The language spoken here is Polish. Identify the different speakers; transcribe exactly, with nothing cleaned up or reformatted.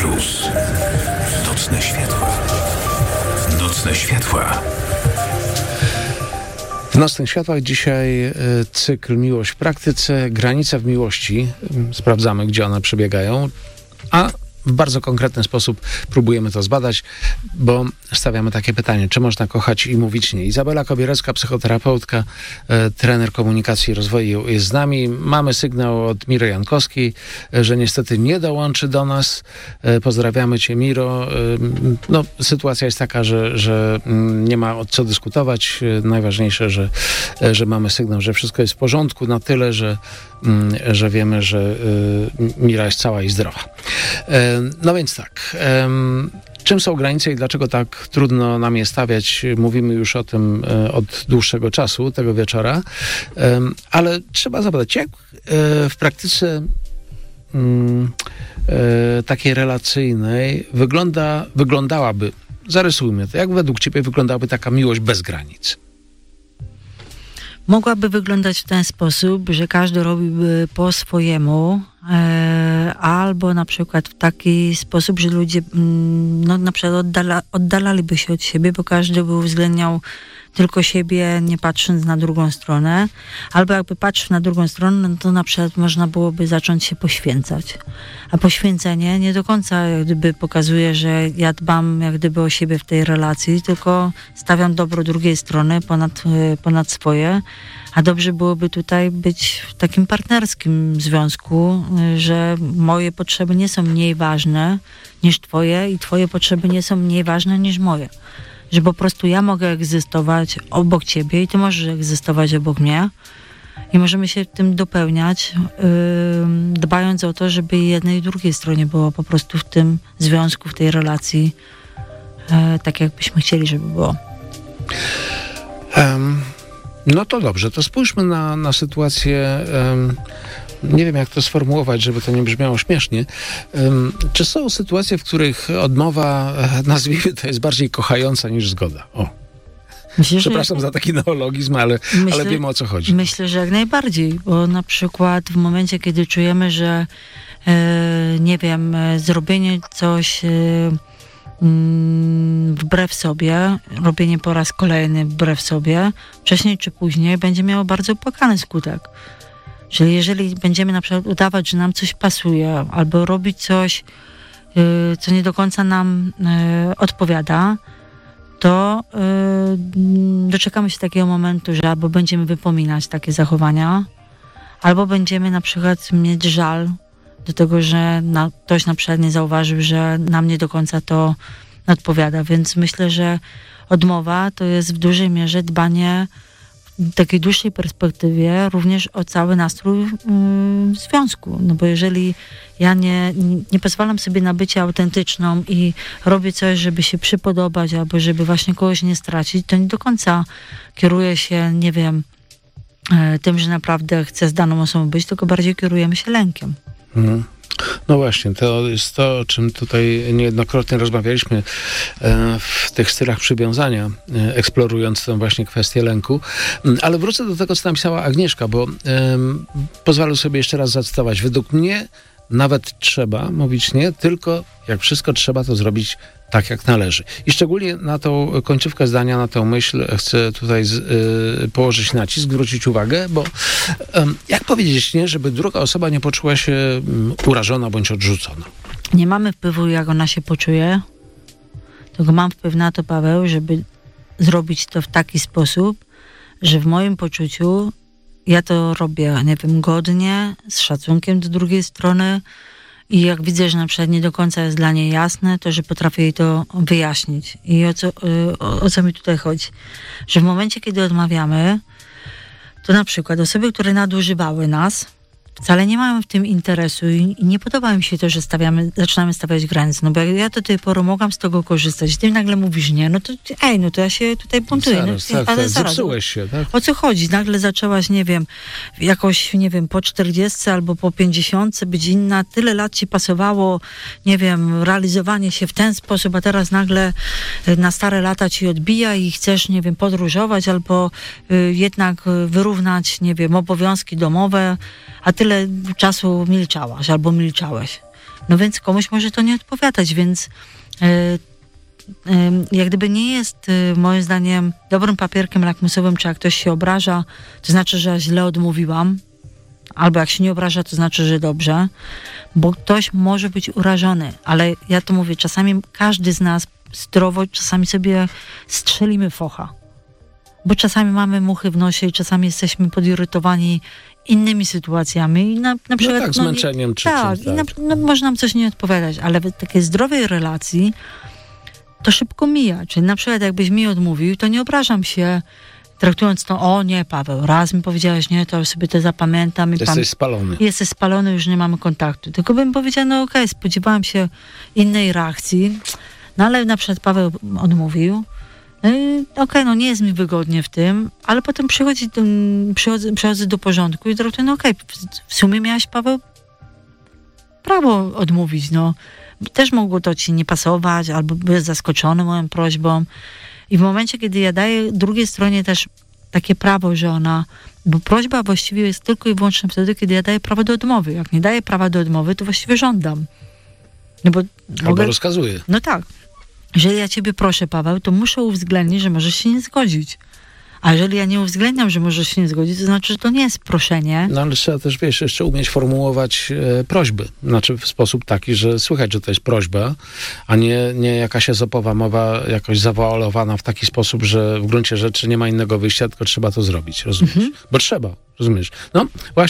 Speaker 1: Plus. Nocne światła. Nocne światła.
Speaker 2: W Nocnych Światłach dzisiaj cykl Miłość w praktyce, granice w miłości. Sprawdzamy, gdzie one przebiegają, a w bardzo konkretny sposób próbujemy to zbadać, bo stawiamy takie pytanie, czy można kochać i mówić nie. Izabela Kobierecka, psychoterapeutka, e, trener komunikacji i rozwoju jest z nami. Mamy sygnał od Miry Jankowskiej, e, że niestety nie dołączy do nas. E, pozdrawiamy Cię, Miro. E, no, sytuacja jest taka, że, że m, nie ma o co dyskutować. E, najważniejsze, że, e, że mamy sygnał, że wszystko jest w porządku, na tyle, że, m, że wiemy, że e, Mira jest cała i zdrowa. E, No więc tak, um, czym są granice i dlaczego tak trudno nam je stawiać? Mówimy już o tym e, od dłuższego czasu, tego wieczora, um, ale trzeba zapytać, jak e, w praktyce um, e, takiej relacyjnej wygląda, wyglądałaby, zarysujmy to, jak według Ciebie wyglądałaby taka miłość bez granic?
Speaker 3: Mogłaby wyglądać w ten sposób, że każdy robiłby po swojemu, e, albo na przykład w taki sposób, że ludzie no, na przykład oddala, oddalaliby się od siebie, bo każdy by uwzględniał tylko siebie, nie patrząc na drugą stronę, albo jakby patrzył na drugą stronę, no to na przykład można byłoby zacząć się poświęcać. A poświęcenie nie do końca jak gdyby pokazuje, że ja dbam jak gdyby o siebie w tej relacji, tylko stawiam dobro drugiej strony ponad, ponad swoje, a dobrze byłoby tutaj być w takim partnerskim związku, że moje potrzeby nie są mniej ważne niż twoje i twoje potrzeby nie są mniej ważne niż moje. Że po prostu ja mogę egzystować obok ciebie i ty możesz egzystować obok mnie i możemy się tym dopełniać, yy, dbając o to, żeby jednej i drugiej stronie było po prostu w tym związku, w tej relacji yy, tak, jakbyśmy chcieli, żeby było.
Speaker 2: Um, no to dobrze, to spójrzmy na, na sytuację, um, nie wiem jak to sformułować, żeby to nie brzmiało śmiesznie. Um, czy są sytuacje, w których odmowa, nazwijmy to, jest bardziej kochająca niż zgoda? O. Myślę, Przepraszam że... za taki neologizm, ale, myślę, ale wiemy, o co chodzi.
Speaker 3: Myślę, że jak najbardziej, bo na przykład w momencie, kiedy czujemy, że e, nie wiem, zrobienie coś e, mm, wbrew sobie, robienie po raz kolejny wbrew sobie, wcześniej czy później będzie miało bardzo opłakany skutek. Czyli jeżeli będziemy na przykład udawać, że nam coś pasuje, albo robić coś, yy, co nie do końca nam yy, odpowiada, to yy, doczekamy się takiego momentu, że albo będziemy wypominać takie zachowania, albo będziemy na przykład mieć żal do tego, że na, ktoś na przykład nie zauważył, że nam nie do końca to odpowiada. Więc myślę, że odmowa to jest w dużej mierze dbanie w takiej dłuższej perspektywie również o cały nastrój yy, związku. No bo jeżeli ja nie, nie, nie pozwalam sobie na bycie autentyczną i robię coś, żeby się przypodobać albo żeby właśnie kogoś nie stracić, to nie do końca kieruję się, nie wiem, yy, tym, że naprawdę chcę z daną osobą być, tylko bardziej kierujemy się lękiem.
Speaker 2: Mhm. No właśnie, to jest to, o czym tutaj niejednokrotnie rozmawialiśmy w tych stylach przywiązania, eksplorując tę właśnie kwestię lęku. Ale wrócę do tego, co napisała Agnieszka, bo um, pozwolę sobie jeszcze raz zacytować. Według mnie nawet trzeba mówić nie, tylko jak wszystko trzeba to zrobić tak, jak należy. I szczególnie na tą końcówkę zdania, na tę myśl chcę tutaj z, y, położyć nacisk, zwrócić uwagę, bo y, jak powiedzieć nie, żeby druga osoba nie poczuła się y, urażona bądź odrzucona?
Speaker 3: Nie mamy wpływu, jak ona się poczuje, tylko mam wpływ na to, Paweł, żeby zrobić to w taki sposób, że w moim poczuciu ja to robię, nie wiem, godnie, z szacunkiem do drugiej strony i jak widzę, że na przykład nie do końca jest dla niej jasne, to że potrafię jej to wyjaśnić. I o co, o, o co mi tutaj chodzi? Że w momencie, kiedy odmawiamy, to na przykład osoby, które nadużywały nas, wcale nie mają w tym interesu i, i nie podoba mi się to, że stawiamy, zaczynamy stawiać granice. No bo jak ja do tej pory mogłam z tego korzystać, ty nagle mówisz nie, no to ej, no to ja się tutaj buntuję.
Speaker 2: Zaraz,
Speaker 3: no,
Speaker 2: tak,
Speaker 3: ale
Speaker 2: tak,
Speaker 3: zaraz,
Speaker 2: zepsułeś się, tak?
Speaker 3: O co chodzi? Nagle zaczęłaś, nie wiem, jakoś, nie wiem, po czterdziestce albo po pięćdziesiątce być inna, tyle lat ci pasowało, nie wiem, realizowanie się w ten sposób, a teraz nagle na stare lata ci odbija i chcesz, nie wiem, podróżować albo y, jednak wyrównać, nie wiem, obowiązki domowe, a tyle czasu milczałaś albo milczałeś. No więc komuś może to nie odpowiadać, więc e, e, jak gdyby nie jest e, moim zdaniem dobrym papierkiem lakmusowym, czy jak ktoś się obraża, to znaczy, że źle odmówiłam, albo jak się nie obraża, to znaczy, że dobrze, bo ktoś może być urażony, ale ja to mówię, czasami każdy z nas zdrowo, czasami sobie strzelimy focha, bo czasami mamy muchy w nosie i czasami jesteśmy podirytowani innymi sytuacjami. I na, na przykład,
Speaker 2: no tak,
Speaker 3: no,
Speaker 2: zmęczeniem czy
Speaker 3: tak,
Speaker 2: czymś.
Speaker 3: i
Speaker 2: Tak,
Speaker 3: na, no, może nam coś nie odpowiadać, ale w takiej zdrowej relacji to szybko mija. Czyli na przykład jakbyś mi odmówił, to nie obrażam się, traktując to, o nie, Paweł, raz mi powiedziałeś nie, to już sobie to zapamiętam. I
Speaker 2: Jesteś
Speaker 3: pam-
Speaker 2: spalony.
Speaker 3: Jesteś spalony, już nie mamy kontaktu. Tylko bym powiedziała, no okej, okay, spodziewałam się innej reakcji, no ale na przykład Paweł odmówił. Okej, okay, no nie jest mi wygodnie w tym, ale potem przychodzi, przychodzę, przychodzę do porządku i traktuję, no okej, okay, w sumie miałeś, Paweł, prawo odmówić, no. Też mogło to ci nie pasować, albo byłeś zaskoczony moją prośbą. I w momencie, kiedy ja daję drugiej stronie też takie prawo, że ona, bo prośba właściwie jest tylko i wyłącznie wtedy, kiedy ja daję prawo do odmowy. Jak nie daję prawa do odmowy, to właściwie żądam. No bo
Speaker 2: Albo
Speaker 3: mogę,
Speaker 2: rozkazuje.
Speaker 3: no tak. Jeżeli ja ciebie proszę, Paweł, to muszę uwzględnić, że możesz się nie zgodzić. A jeżeli ja nie uwzględniam, że możesz się nie zgodzić, to znaczy, że to nie jest proszenie.
Speaker 2: No ale trzeba też, wiesz, jeszcze umieć formułować e, prośby. Znaczy w sposób taki, że słychać, że to jest prośba, a nie, nie jakaś ezopowa mowa jakoś zawoalowana w taki sposób, że w gruncie rzeczy nie ma innego wyjścia, tylko trzeba to zrobić, rozumiesz? Mhm. Bo trzeba, rozumiesz? No właśnie.